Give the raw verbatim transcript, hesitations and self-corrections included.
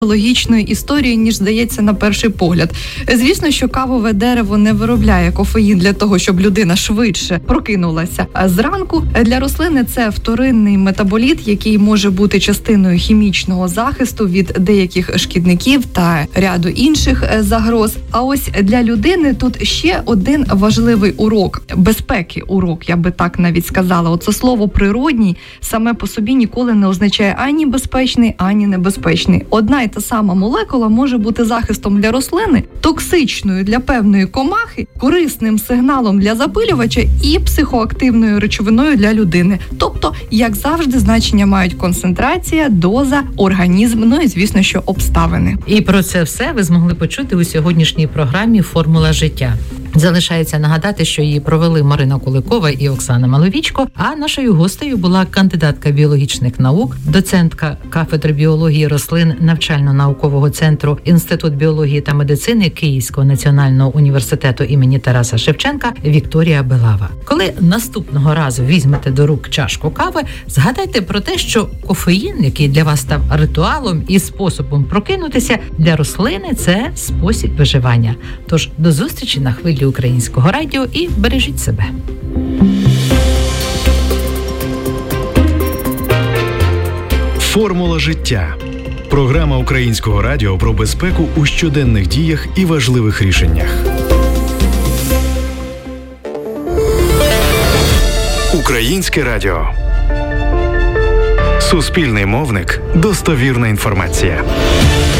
логічною історією, ніж здається на перший погляд. Звісно, що кавове дерево не виробляє кофеїн для того, щоб людина швидше прокинулася. А зранку для рослини це вторинний метаболіт, який може бути частиною хімічного захисту від деяких шкідників та ряду інших загроз. А ось для людини тут ще один важливий урок, безпеки урок, я би так навіть сказала. Оце слово «природній» саме по собі ніколи не означає ані безпечний, ані небезпечний. Одна й та сама молекула може бути захистом для рослини, токсичною для певної комахи, корисним сигналом для запилювача і психоактивною речовиною для людини. Тобто, як завжди, значення мають концентрація, доза, організм, ну і, звісно, що обставини. І про це все ви змогли почути у сьогоднішній програмі «Формула життя». Залишається нагадати, що її провели Марина Куликова і Оксана Маловічко, а нашою гостею була кандидатка біологічних наук, доцентка кафедри біології рослин навчально-наукового центру Інститут біології та медицини Київського національного університету імені Тараса Шевченка Вікторія Белава. Коли наступного разу візьмете до рук чашку кави, згадайте про те, що кофеїн, який для вас став ритуалом і способом прокинутися, для рослини – це спосіб виживання. Тож до зустрічі на хвилі Українського радіо і бережіть себе. Формула життя. Програма Українського радіо про безпеку у щоденних діях і важливих рішеннях. Українське радіо. Суспільний мовник. Достовірна інформація.